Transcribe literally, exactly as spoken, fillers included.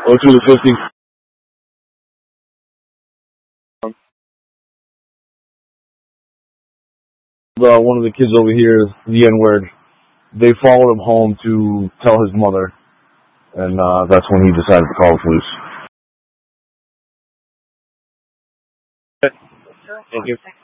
oh two to fifty. Uh, one of the kids over here, the N-word, they followed him home to tell his mother, and uh, that's when he decided to call the police. Thank you.